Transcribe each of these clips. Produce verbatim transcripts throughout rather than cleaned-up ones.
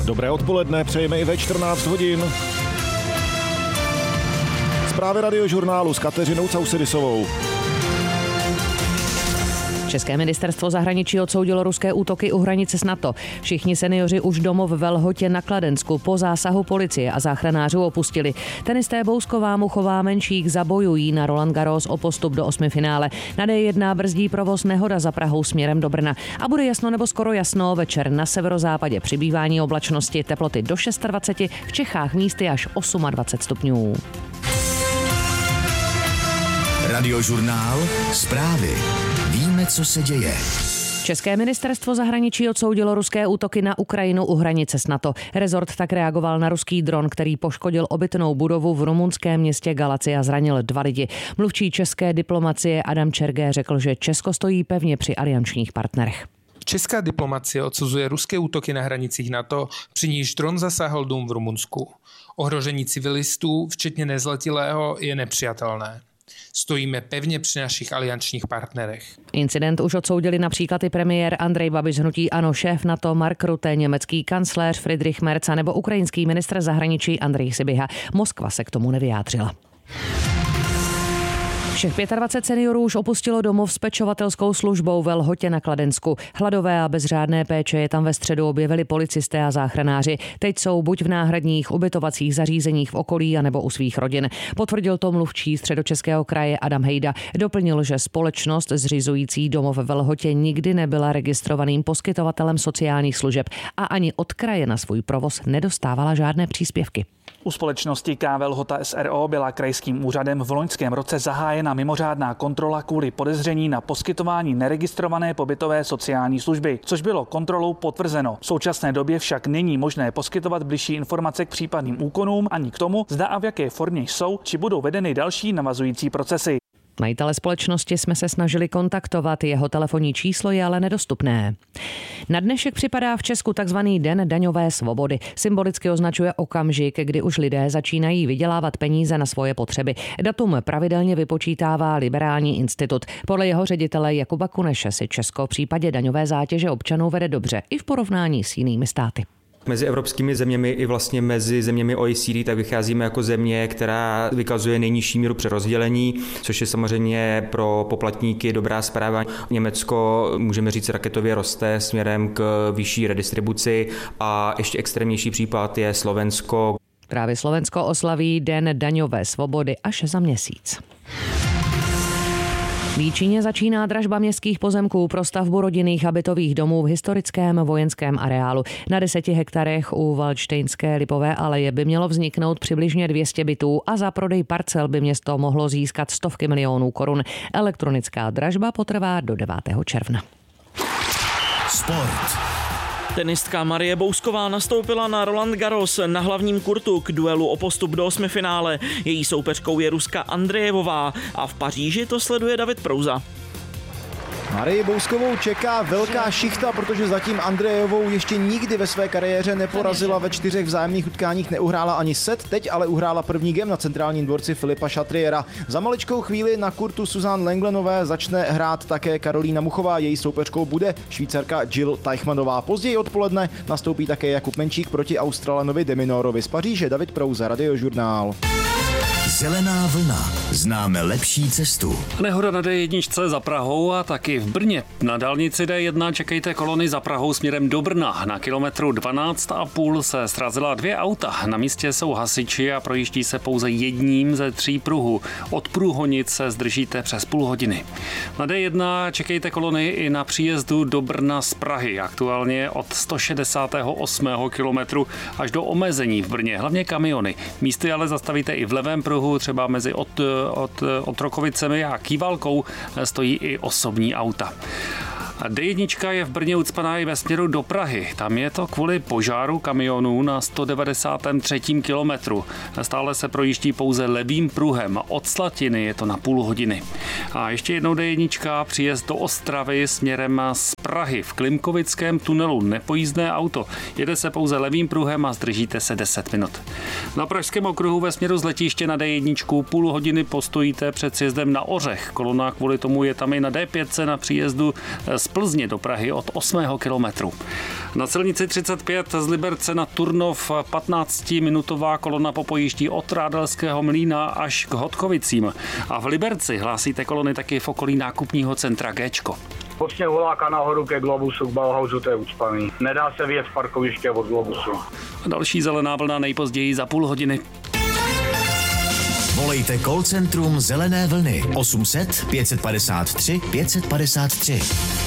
Dobré odpoledne přejeme i ve čtrnáct hodin. Zprávy Radiožurnálu s Kateřinou Causedisovou. České ministerstvo zahraničí odsoudilo ruské útoky u hranice s NATO. Všichni seniori už domov ve Lhotě na Kladensku po zásahu policie a záchranářů opustili. Tenisté Bousková, Muchová, Menšík zabojují na Roland Garros o postup do osmifinále. Na D jedna brzdí provoz nehoda za Prahou směrem do Brna. A bude jasno nebo skoro jasno, večer na severozápadě přibývání oblačnosti, teploty do dvacet šest, v Čechách místy až dvacet osm stupňů. Radiožurnál, zprávy. Víme, co se děje. České ministerstvo zahraničí odsoudilo ruské útoky na Ukrajinu u hranice s NATO. Rezort tak reagoval na ruský dron, který poškodil obytnou budovu v rumunském městě Galaci a zranil dva lidi. Mluvčí české diplomacie Adam Čergé řekl, že Česko stojí pevně při aliančních partnerech. Česká diplomacie odsuzuje ruské útoky na hranicích NATO, při níž dron zasáhl dům v Rumunsku. Ohrožení civilistů, včetně nezletilého, je nepřijatelné. Stojíme pevně při našich aliančních partnerech. Incident už odsoudili například i premiér Andrej Babiš z hnutí ANO, šéf NATO Mark Rutte, německý kancléř Friedrich Merz nebo ukrajinský ministr zahraničí Andrej Sybiha. Moskva se k tomu nevyjádřila. Všech dvacet pět seniorů už opustilo domov s pečovatelskou službou ve Lhotě na Kladensku. Hladové a bez řádné péče je tam ve středu objevili policisté a záchranáři. Teď jsou buď v náhradních ubytovacích zařízeních v okolí, anebo u svých rodin. Potvrdil to mluvčí Středočeského kraje Adam Hejda. Doplnil, že společnost zřizující domov ve Lhotě nikdy nebyla registrovaným poskytovatelem sociálních služeb a ani od kraje na svůj provoz nedostávala žádné příspěvky. U společnosti K V Lhota S R O byla krajským úřadem v loňském roce zahájena mimořádná kontrola kvůli podezření na poskytování neregistrované pobytové sociální služby, což bylo kontrolou potvrzeno. V současné době však není možné poskytovat bližší informace k případným úkonům ani k tomu, zda a v jaké formě jsou či budou vedeny další navazující procesy. Majitele společnosti jsme se snažili kontaktovat, jeho telefonní číslo je ale nedostupné. Na dnešek připadá v Česku takzvaný Den daňové svobody. Symbolicky označuje okamžik, kdy už lidé začínají vydělávat peníze na svoje potřeby. Datum pravidelně vypočítává Liberální institut. Podle jeho ředitele Jakuba Kuneše si Česko v případě daňové zátěže občanů vede dobře i v porovnání s jinými státy. Mezi evropskými zeměmi i vlastně mezi zeměmi O E C D tak vycházíme jako země, která vykazuje nejnižší míru přerozdělení, což je samozřejmě pro poplatníky dobrá zpráva. Německo, můžeme říct, raketově roste směrem k vyšší redistribuci a ještě extrémnější případ je Slovensko. Právě Slovensko oslaví Den daňové svobody až za měsíc. V Líčíně začíná dražba městských pozemků pro stavbu rodinných a bytových domů v historickém vojenském areálu. Na deseti hektarech u Valdštejnské Lipové aleje by mělo vzniknout přibližně dvě stě bytů a za prodej parcel by město mohlo získat stovky milionů korun. Elektronická dražba potrvá do devátého června. Sport. Tenistka Marie Bousková nastoupila na Roland Garros na hlavním kurtu k duelu o postup do osmifinále. Její soupeřkou je Ruska Andrejevová a v Paříži to sleduje David Prouza. Marii Bouskovou čeká velká šichta, protože zatím Andrejevou ještě nikdy ve své kariéře neporazila, ve čtyřech vzájemných utkáních neuhrála ani set, teď ale uhrála první gem na centrálním dvorci Filipa Chatriera. Za maličkou chvíli na kurtu Suzanne Lenglenové začne hrát také Karolína Muchová, její soupeřkou bude Švýcarka Jill Teichmannová. Později odpoledne nastoupí také Jakub Menšík proti Australanovi Deminorovi. Z Paříže David Prouza, Radiožurnál. Zelená vlna. Známe lepší cestu. Nehoda na D jedna za Prahou a taky v Brně. Na dálnici D jedna čekejte kolony za Prahou směrem do Brna. Na kilometru dvanáct a půl se srazila dvě auta. Na místě jsou hasiči a projíždí se pouze jedním ze tří pruhů. Od Průhonic se zdržíte přes půl hodiny. Na D jedna čekejte kolony i na příjezdu do Brna z Prahy. Aktuálně od sto šedesátého osmého kilometru až do omezení v Brně. Hlavně kamiony. Místy ale zastavíte i v levém pruhu, třeba mezi od, od, Otrokovicemi a Kývalkou stojí i osobní auta. D jedna je v Brně ucpaná i ve směru do Prahy. Tam je to kvůli požáru kamionů na sto devadesátém třetím kilometru. Stále se projíždí pouze levým pruhem. Od Slatiny je to na půl hodiny. A ještě jednou D jedna, příjezd do Ostravy směrem z Prahy. V Klimkovickém tunelu nepojízdné auto. Jede se pouze levým pruhem a zdržíte se deset minut. Na Pražském okruhu ve směru z letiště na D jedna půl hodiny postojíte před sjezdem na Ořech. Kolona kvůli tomu je tam i na D pět na příjezdu z Plzně do Prahy od osmého kilometru. Na silnici třicet pět z Liberce na Turnov patnáctiminutová kolona popojíždí od Rádelského mlýna až k Hodkovicím. A v Liberci hlásíte kolony taky v okolí nákupního centra Géčko. Od Sněhuláka nahoru ke Globusu, k Bauhausu, to je ucpaný. Nedá se vyjet z parkoviště od Globusu. Další zelená vlna nejpozději za půl hodiny. Volejte call centrum Zelené vlny osm set pět padesát tři pět padesát tři.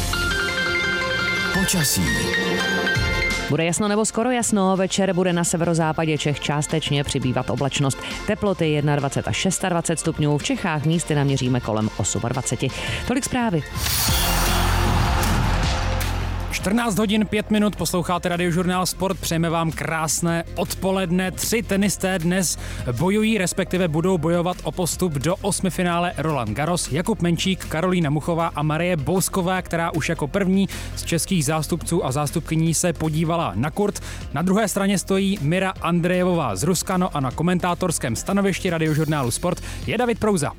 Počasí. Bude jasno nebo skoro jasno, večer bude na severozápadě Čech částečně přibývat oblačnost. Teploty dvacet jedna až dvacet šest stupňů, v Čechách místy naměříme kolem dvacet osm. Tolik zprávy. čtrnáct hodin pět minut, posloucháte Radiožurnál Sport, přejeme vám krásné odpoledne. Tři tenisté dnes bojují, respektive budou bojovat o postup do osmifinále Roland Garros. Jakub Menčík, Karolína Muchová a Marie Bousková, která už jako první z českých zástupců a zástupkyní se podívala na kurt. Na druhé straně stojí Mira Andrejevová z Ruska, no a na komentátorském stanovišti Radiožurnálu Sport je David Prouza.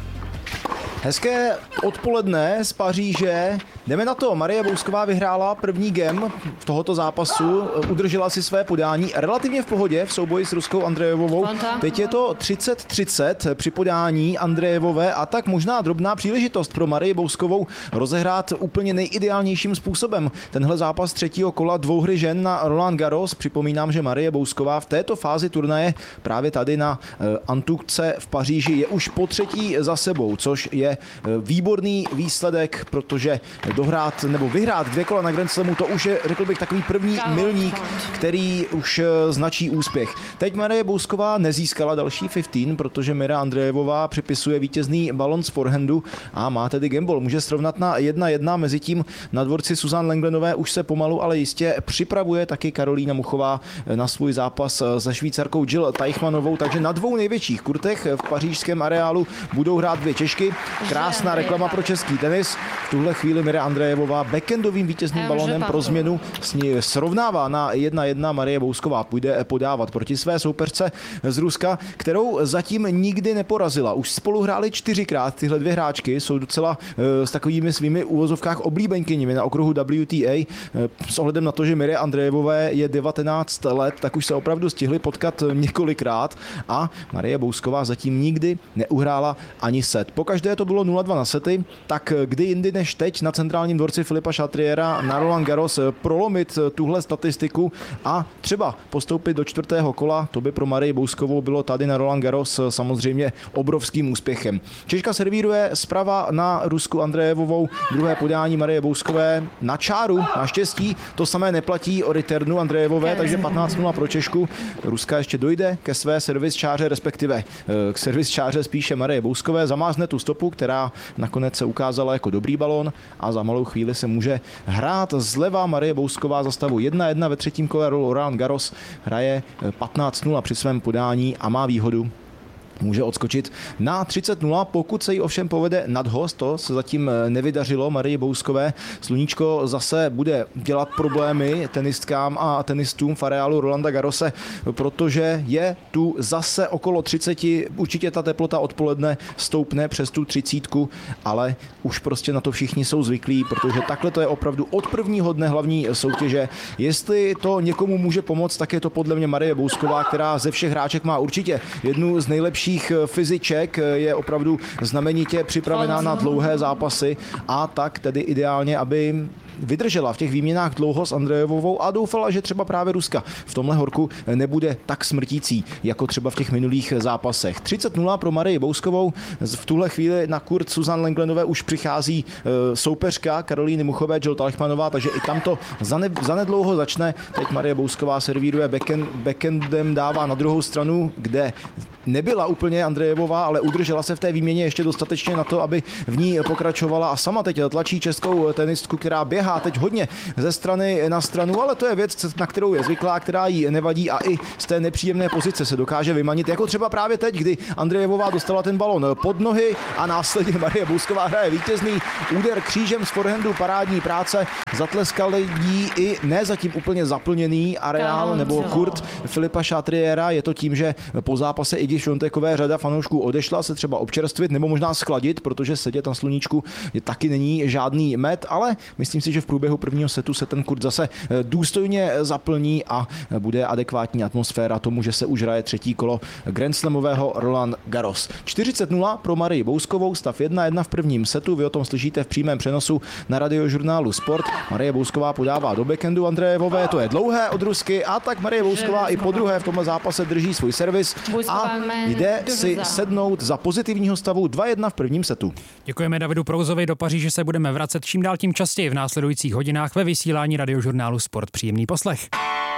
Hezké odpoledne z Paříže. Jdeme na to. Marie Bousková vyhrála první gem v tohoto zápasu, udržela si své podání relativně v pohodě v souboji s ruskou Andrejevovou. Teď je to třicet třicet při podání Andrejevové a tak možná drobná příležitost pro Marii Bouskovou rozehrát úplně nejideálnějším způsobem tenhle zápas třetího kola dvouhry žen na Roland Garros. Připomínám, že Marie Bousková v této fázi turnaje právě tady na Antuce v Paříži je už po třetí za sebou, což je výborný výsledek, protože dohrát nebo vyhrát dvě kola na Grand Slamu, to už je, řekl bych, takový první milník, který už značí úspěch. Teď Marie Bousková nezískala další patnáct, protože Mira Andrejevová připisuje vítězný balon z forehandu a má tedy gamble. Může srovnat na jedna jedna, mezitím na dvorci Suzanne Lenglenové už se pomalu, ale jistě připravuje taky Karolína Muchová na svůj zápas se Švýcarkou Jill Teichmannovou, takže na dvou největších kurtech v pařížském areálu budou hrát dvě Češky. Krásná reklama pro český tenis. V tuhle chvíli Mira Andrejevová backendovým vítězným balonem pro změnu s ní srovnává na jedna jedna. Marie Bousková půjde podávat proti své soupeřce z Ruska, kterou zatím nikdy neporazila. Už spolu hráli čtyřikrát. Tyhle dvě hráčky jsou docela uh, s takovými svými uvozovkách oblíbenkyněmi na okruhu W T A. Uh, s ohledem na to, že Mire Andrejevové je devatenáct let, tak už se opravdu stihli potkat několikrát a Marie Bousková zatím nikdy neuhrála ani set. Pokaždé to bylo nula dva na sety, tak kdy jindy než teď na centrálním dvorci Filipa Chatriera na Roland Garros prolomit tuhle statistiku a třeba postoupit do čtvrtého kola, to by pro Marii Bouskovou bylo tady na Roland Garros samozřejmě obrovským úspěchem. Češka servíruje zprava na Rusku Andrejevovou, druhé podání Marie Bouskové na čáru, naštěstí to samé neplatí o returnu Andrejevové, takže patnáct nula pro Češku. Ruska ještě dojde ke své servis čáře, respektive k servis čáře spíše Marie Bouskové, zamázne tu stopu, která nakonec se ukázala jako dobrý balón a za malou chvíli se může hrát zleva. Marie Bousková za stavu jedna jedna ve třetím kole Roland Garros hraje patnáct nula při svém podání a má výhodu. Může odskočit na třicet nula, pokud se jí ovšem povede nadhost, to se zatím nevydařilo Marii Bouskové. Sluníčko zase bude dělat problémy tenistkám a tenistům v areálu Rolanda Garrose, protože je tu zase okolo třicet, určitě ta teplota odpoledne stoupne přes tu třicítku, ale už prostě na to všichni jsou zvyklí, protože takhle to je opravdu od prvního dne hlavní soutěže. Jestli to někomu může pomoct, tak je to podle mě Marie Bousková, která ze všech hráček má určitě jednu z nejlepších fyziček, je opravdu znamenitě připravená na dlouhé zápasy a tak tedy ideálně, aby vydržela v těch výměnách dlouho s Andrejevovou a doufala, že třeba právě Ruska v tomhle horku nebude tak smrtící, jako třeba v těch minulých zápasech. třicet nula pro Marii Bouskovou. V tuhle chvíli na kurt Suzanne Lenglenové už přichází soupeřka Karolíny Muchové, Jill Teichmannová, takže i tam to zanedlouho začne. Teď Marie Bousková servíruje backhand, backhandem, dává na druhou stranu, kde nebyla úplně Andrejevová, ale udržela se v té výměně ještě dostatečně na to, aby v ní pokračovala a sama teď tlačí českou tenistku, která běhá teď hodně ze strany na stranu, ale to je věc, na kterou je zvyklá, která jí nevadí a i z té nepříjemné pozice se dokáže vymanit, jako třeba právě teď, kdy Andrejevová dostala ten balon pod nohy a následně Marie Bousková hraje vítězný úder křížem z forehandu, parádní práce, zatleskal jí i ne zatím úplně zaplněný areál nebo kurt Filipa Chatriera, je to tím, že po zápase i lidi, Šontekové řada fanoušků odešla se třeba občerstvit nebo možná schladit, protože sedět na sluníčku je taky není žádný med, ale myslím si, že v průběhu prvního setu se ten kurt zase důstojně zaplní a bude adekvátní atmosféra tomu, že se už hraje třetí kolo Grand Slamového Roland Garros. čtyřicet nula pro Marii Bouskovou, stav jedna jedna v prvním setu, vy o tom slyšíte v přímém přenosu na Radiožurnálu Sport. Marie Bousková podává do backhandu Andrejevové, to je dlouhé od Rusky, a tak Marie Bousková i po druhé v tomhle zápase drží svůj servis a jde si sednout za pozitivního stavu dva jedna v prvním setu. Děkujeme Davidu Prouzovi, do Paříže se budeme vracet čím dál tím častěji v následujících hodinách ve vysílání Radiožurnálu Sport. Příjemný poslech.